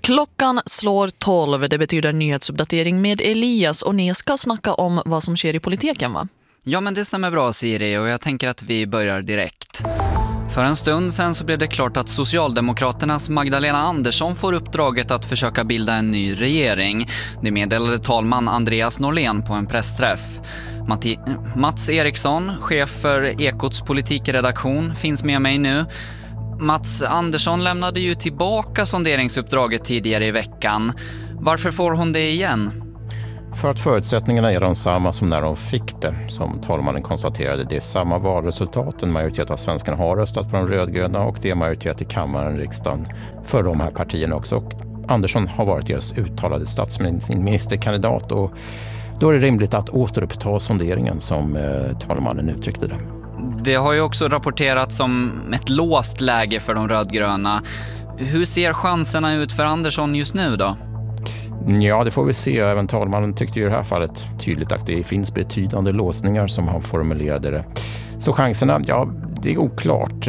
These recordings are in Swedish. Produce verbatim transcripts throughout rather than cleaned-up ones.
Klockan slår tolv, det betyder nyhetsuppdatering med Elias och ni ska snacka om vad som sker i politiken, va? Ja, men det stämmer bra, Siri, och jag tänker att vi börjar direkt. För en stund sen så blev det klart att Socialdemokraternas Magdalena Andersson får uppdraget att försöka bilda en ny regering. Det meddelade talman Andreas Norlén på en pressträff. Matti- Mats Eriksson, chef för Ekots politikredaktion, finns med mig nu. Mats Andersson lämnade ju tillbaka sonderingsuppdraget tidigare i veckan. Varför får hon det igen? För att förutsättningarna är de samma som när de fick det. Som talmannen konstaterade, det är samma valresultat. En majoritet av svenskarna har röstat på de rödgröna och det är majoritet i kammaren, riksdagen, för de här partierna också. Och Andersson har varit deras uttalade statsministerkandidat och då är det rimligt att återuppta sonderingen som eh, talmannen uttryckte det. Det har ju också rapporterats som ett låst läge för de rödgröna. Hur ser chanserna ut för Andersson just nu då? Ja, det får vi se. Även talmannen tyckte i det här fallet tydligt att det finns betydande låsningar som han formulerade det. Så chanserna, ja, det är oklart.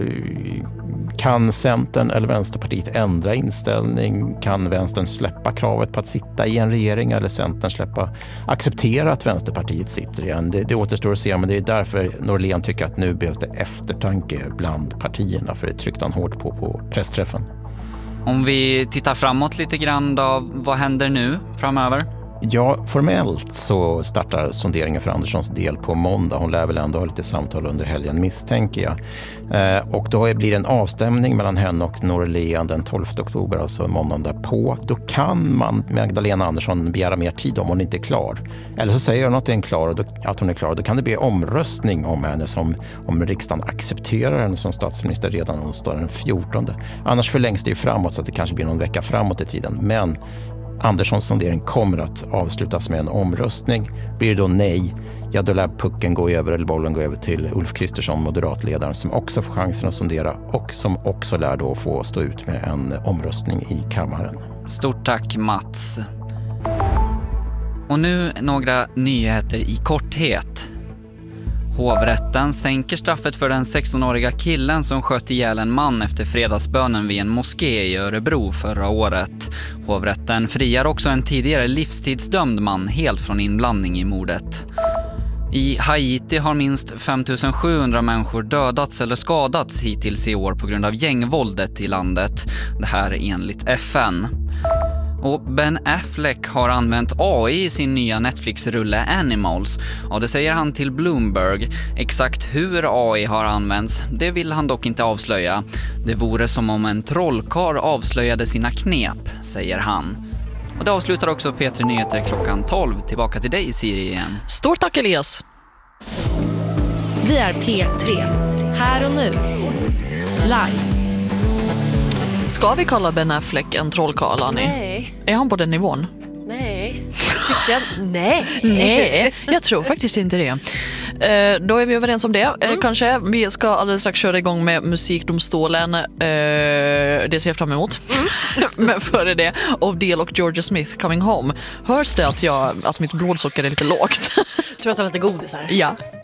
Kan Centern eller Vänsterpartiet ändra inställning? Kan Vänstern släppa kravet på att sitta i en regering eller Centern släppa acceptera att Vänsterpartiet sitter igen? Det, det återstår att se, men det är därför Norlén tycker att nu behövs det eftertanke bland partierna, för det tryckte han hårt på på pressträffen. Om vi tittar framåt lite grann då, vad händer nu framöver? Ja, formellt så startar sonderingen för Anderssons del på måndag. Hon lär väl ändå ha lite samtal under helgen, misstänker jag. Eh, och då blir det en avstämning mellan henne och Norlén den tolfte oktober, alltså måndagen därpå. Då kan man Magdalena Andersson begära mer tid om hon inte är klar. Eller så säger hon att, det är klar och då, att hon är klar. Då kan det bli omröstning om henne, som, om riksdagen accepterar henne som statsminister redan onsdag den fjortonde. Annars förlängs det ju framåt så att det kanske blir någon vecka framåt i tiden. Men Anderssons sondering kommer att avslutas med en omröstning. Blir det då nej, ja då lär pucken gå över, eller bollen gå över till Ulf Kristersson, moderatledaren, som också får chansen att sondera och som också lär då få stå ut med en omröstning i kammaren. Stort tack, Mats. Och nu några nyheter i korthet. Hovrätten sänker straffet för den sextonåriga killen som sköt ihjäl en man efter fredagsbönen vid en moské i Örebro förra året. Hovrätten friar också en tidigare livstidsdömd man helt från inblandning i mordet. I Haiti har minst fem tusen sjuhundra människor dödats eller skadats hittills i år på grund av gängvåldet i landet. Det här enligt F N. Och Ben Affleck har använt A I i sin nya Netflix-rulle Animals. Och det säger han till Bloomberg. Exakt hur A I har använts, det vill han dock inte avslöja. Det vore som om en trollkarl avslöjade sina knep, säger han. Och det avslutar också P tre Nyheter klockan tolv. Tillbaka till dig, Siri, igen. Stort tack, Elias. Vi är P tre. Här och nu. Live. Ska vi kalla Ben Affleck en trollkarl, Annie? Nej. Är han på den nivån? Nej. Tycker jag? Nej. Nej, jag tror faktiskt inte det. Eh, då är vi överens om det. Eh, Mm. kanske. Vi ska alldeles strax köra igång med musikdomstolen. Eh, det ser jag fram emot. Mm. Men före det, Ovdale och Georgia Smith, Coming Home. Hörs det att, jag, att mitt blodsocker är lite lågt? Tror att du har lite godis här? Ja.